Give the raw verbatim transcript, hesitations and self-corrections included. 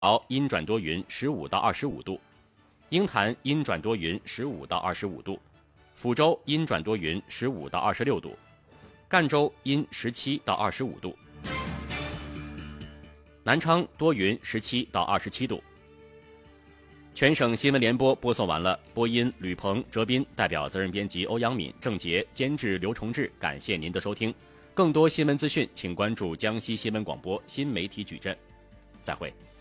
岛阴转多云，十五到二十五度；鹰潭阴转多云，十五到二十五度；抚州阴转多云，十五到二十六度；赣州阴十七到二十五度；南昌多云，十七到二十七度。全省新闻联播播送完了，播音吕鹏、哲斌，代表责任编辑欧阳敏、郑杰，监制刘崇志，感谢您的收听。更多新闻资讯，请关注江西新闻广播新媒体矩阵。再会。